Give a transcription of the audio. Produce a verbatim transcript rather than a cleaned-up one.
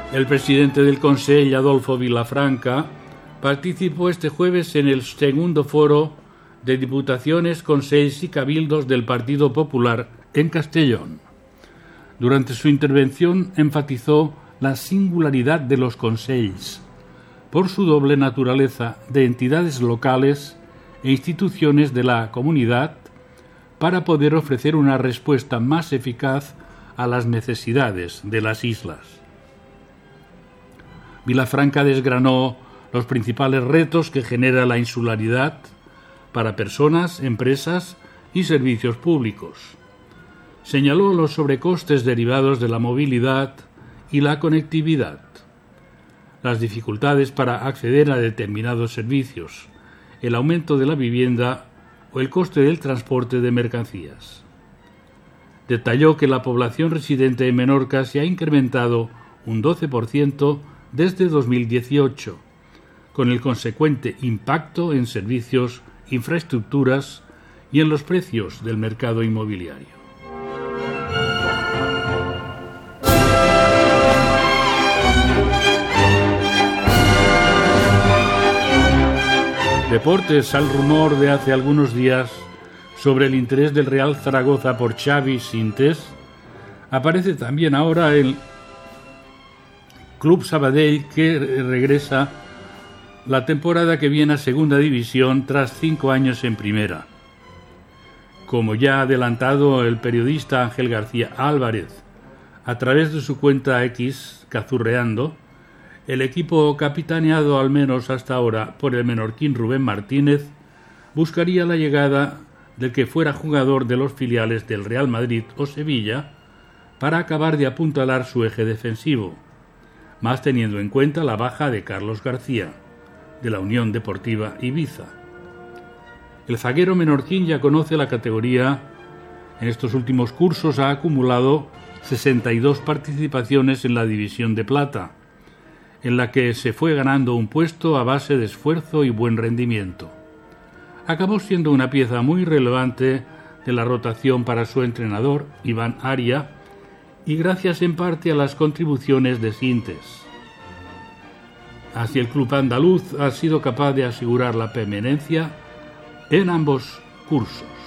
El presidente del Consell, Adolfo Vilafranca, participó este jueves en el segundo foro de Diputaciones, Consells y Cabildos del Partido Popular en Castellón. Durante su intervención enfatizó la singularidad de los consells, por su doble naturaleza de entidades locales e instituciones de la comunidad, para poder ofrecer una respuesta más eficaz a las necesidades de las islas. Vilafranca desgranó los principales retos que genera la insularidad para personas, empresas y servicios públicos. Señaló los sobrecostes derivados de la movilidad y la conectividad, las dificultades para acceder a determinados servicios, el aumento de la vivienda o el coste del transporte de mercancías. Detalló que la población residente en Menorca se ha incrementado un doce por ciento desde dos mil dieciocho, con el consecuente impacto en servicios, infraestructuras y en los precios del mercado inmobiliario. Deportes. Al rumor de hace algunos días sobre el interés del Real Zaragoza por Xavi Sintes, aparece también ahora el Club Sabadell, que regresa la temporada que viene a Segunda División tras cinco años en Primera. Como ya ha adelantado el periodista Ángel García Álvarez a través de su cuenta X, Cazurreando, el equipo capitaneado al menos hasta ahora por el menorquín Rubén Martínez buscaría la llegada del que fuera jugador de los filiales del Real Madrid o Sevilla para acabar de apuntalar su eje defensivo, más teniendo en cuenta la baja de Carlos García, de la Unión Deportiva Ibiza. El zaguero menorquín ya conoce la categoría. En estos últimos cursos ha acumulado sesenta y dos participaciones en la División de Plata, en la que se fue ganando un puesto a base de esfuerzo y buen rendimiento. Acabó siendo una pieza muy relevante de la rotación para su entrenador, Iván Aria, y gracias en parte a las contribuciones de Sintes. Así el club andaluz ha sido capaz de asegurar la permanencia en ambos cursos.